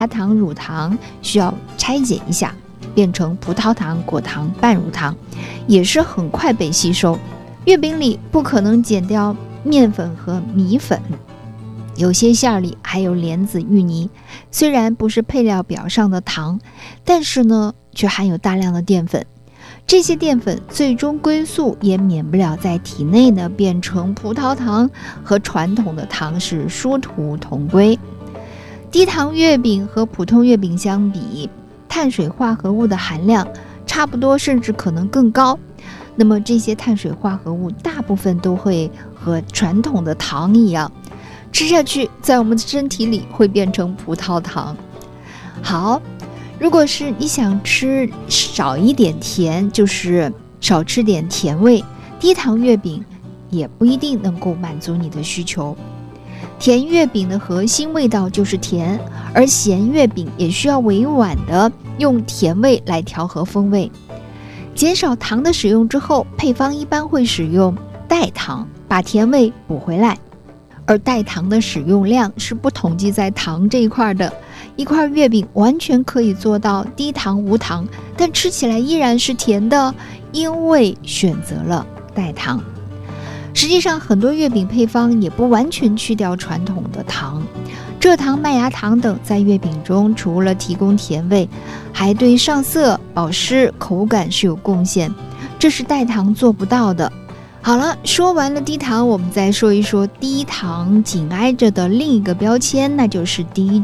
加糖、乳糖需要拆解一下，变成葡萄糖、果糖、半乳糖，也是很快被吸收。月饼里不可能减掉面粉和米粉，有些馅里还有莲子、芋泥，虽然不是配料表上的糖，但是呢，却含有大量的淀粉。这些淀粉最终归宿也免不了在体内呢变成葡萄糖，和传统的糖是殊途同归。低糖月饼和普通月饼相比，碳水化合物的含量差不多，甚至可能更高。那么这些碳水化合物大部分都会和传统的糖一样，吃下去在我们的身体里会变成葡萄糖。好，如果是你想吃少一点甜，就是少吃点甜味，低糖月饼也不一定能够满足你的需求。甜月饼的核心味道就是甜，而咸月饼也需要委婉的用甜味来调和风味。减少糖的使用之后，配方一般会使用代糖，把甜味补回来。而代糖的使用量是不统计在糖这一块的，一块月饼完全可以做到低糖无糖，但吃起来依然是甜的，因为选择了代糖。实际上很多月饼配方也不完全去掉传统的糖，蔗糖、麦芽糖等在月饼中除了提供甜味，还对上色、保湿、口感是有贡献，这是代糖做不到的。好了，说完了低糖，我们再说一说低糖紧挨着的另一个标签，那就是低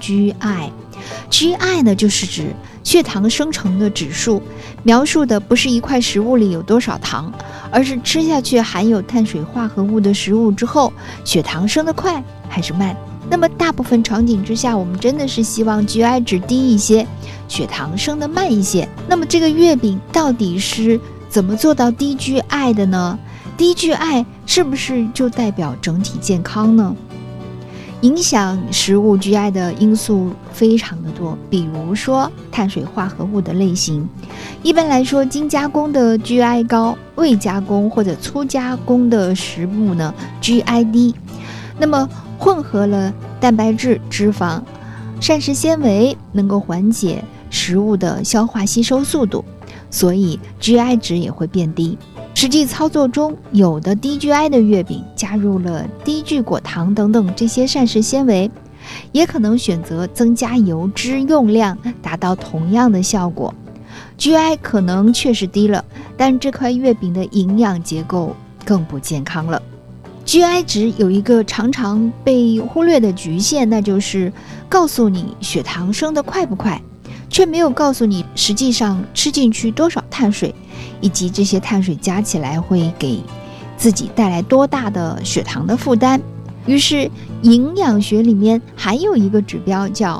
GI。GI 呢，就是指血糖生成的指数，描述的不是一块食物里有多少糖，而是吃下去含有碳水化合物的食物之后，血糖升得快还是慢。那么大部分场景之下，我们真的是希望 GI 值低一些，血糖升得慢一些。那么这个月饼到底是怎么做到低 GI 的呢？低 GI 是不是就代表整体健康呢？影响食物 GI 的因素非常的多，比如说碳水化合物的类型。一般来说，精加工的 GI 高，未加工或者粗加工的食物呢 GI 低。那么混合了蛋白质、脂肪、膳食纤维，能够缓解食物的消化吸收速度，所以 GI 值也会变低。实际操作中，有的低 GI 的月饼加入了低聚果糖等等这些膳食纤维，也可能选择增加油脂用量，达到同样的效果。GI 可能确实低了，但这块月饼的营养结构更不健康了。GI 值有一个常常被忽略的局限，那就是告诉你血糖升得快不快，却没有告诉你实际上吃进去多少碳水，以及这些碳水加起来会给自己带来多大的血糖的负担。于是营养学里面还有一个指标叫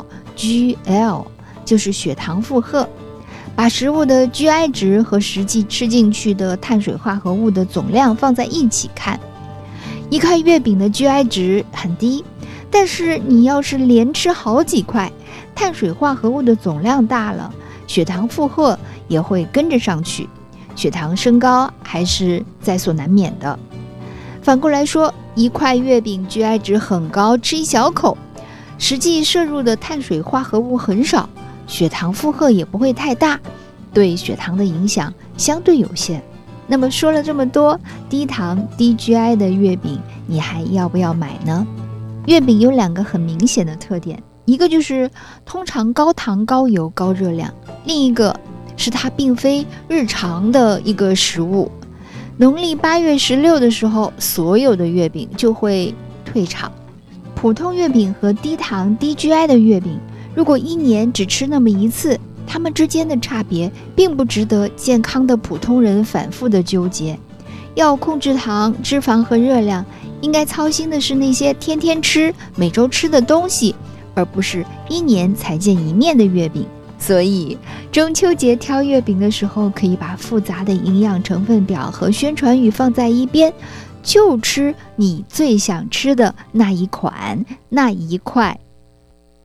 GL， 就是血糖负荷，把食物的 GI 值和实际吃进去的碳水化合物的总量放在一起看。一块月饼的 GI 值很低，但是你要是连吃好几块，碳水化合物的总量大了，血糖负荷也会跟着上去，血糖升高还是在所难免的。反过来说，一块月饼 GI 值很高，吃一小口，实际摄入的碳水化合物很少，血糖负荷也不会太大，对血糖的影响相对有限。那么说了这么多，低糖低 GI 的月饼你还要不要买呢？月饼有两个很明显的特点，一个就是通常高糖高油高热量，另一个是它并非日常的一个食物。农历8月16的时候，所有的月饼就会退场。普通月饼和低糖低 GI 的月饼，如果一年只吃那么一次，它们之间的差别并不值得健康的普通人反复的纠结。要控制糖、脂肪和热量，应该操心的是那些天天吃、每周吃的东西，而不是一年才见一面的月饼。所以中秋节挑月饼的时候，可以把复杂的营养成分表和宣传语放在一边，就吃你最想吃的那一款、那一块。